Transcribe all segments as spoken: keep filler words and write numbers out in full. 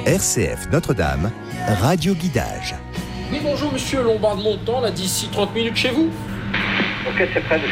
R C F Notre-Dame, Radio Guidage. Oui, bonjour monsieur Lombard de Montant, là d'ici trente minutes chez vous. Ok, c'est prêt.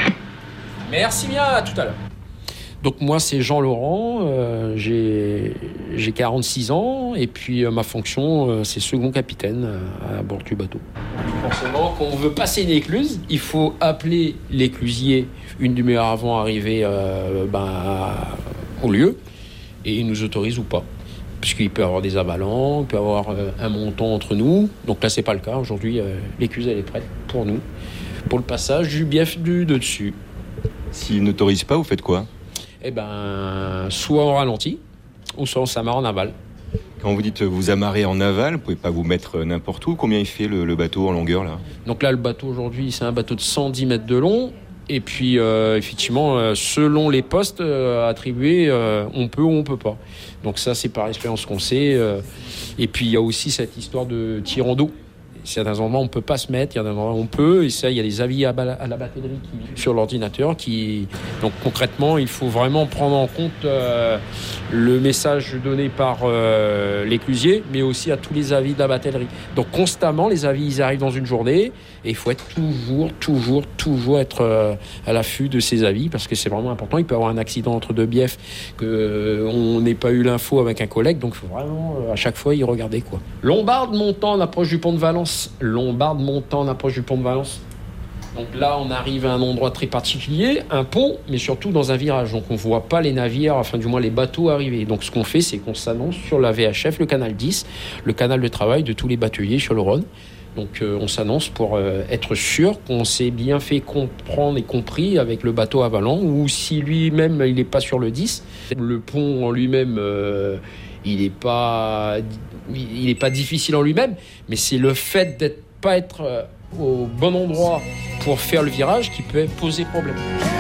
Merci bien, à tout à l'heure. Donc moi c'est Jean Laurent, euh, j'ai, j'ai quarante-six ans et puis euh, ma fonction euh, c'est second capitaine euh, à bord du bateau. Forcément quand on veut passer une écluse, il faut appeler l'éclusier une demi-heure avant d'arriver euh, ben, au lieu et il nous autorise ou pas. Puisqu'il peut y avoir des avalants, il peut y avoir euh, un montant entre nous. Donc là c'est pas le cas, aujourd'hui euh, l'écluse elle est prête pour nous, pour le passage du bief du de dessus. S'il n'autorise pas, vous faites quoi ? Eh ben, soit on ralentit, ou soit on s'amarre en aval. Quand vous dites vous amarrez en aval, vous pouvez pas vous mettre n'importe où. Combien il fait le, le bateau en longueur là ? Donc là, le bateau aujourd'hui, c'est un bateau de cent dix mètres de long. Et puis, euh, effectivement, euh, selon les postes euh, attribués, euh, on peut ou on peut pas. Donc ça, c'est par expérience qu'on sait. Euh, et puis, il y a aussi cette histoire de tirant d'eau. Certains endroits on ne peut pas se mettre, il y a des endroits où on peut, et ça il y a des avis à, bala, à la batterie qui, sur l'ordinateur qui donc concrètement il faut vraiment prendre en compte euh, le message donné par euh, l'éclusier, mais aussi à tous les avis de la batterie. Donc constamment les avis ils arrivent dans une journée et il faut être toujours toujours toujours être euh, à l'affût de ces avis parce que c'est vraiment important. Il peut y avoir un accident entre deux biefs que euh, on n'ait pas eu l'info avec un collègue, donc il faut vraiment euh, à chaque fois y regarder quoi. Lombard de Montant, on approche du pont de Valence. Lombard de Montant, on approche du pont de Valence. Donc là, on arrive à un endroit très particulier, un pont, mais surtout dans un virage. Donc on ne voit pas les navires, enfin du moins les bateaux arriver. Donc ce qu'on fait, c'est qu'on s'annonce sur la V H F, le canal dix, le canal de travail de tous les bateliers sur le Rhône. Donc euh, on s'annonce pour euh, être sûr qu'on s'est bien fait comprendre et compris avec le bateau avalant, ou si lui-même il n'est pas sur le dix, le pont en lui-même... Euh, il n'est pas, il est pas difficile en lui-même, mais c'est le fait d'être pas être au bon endroit pour faire le virage qui peut poser problème.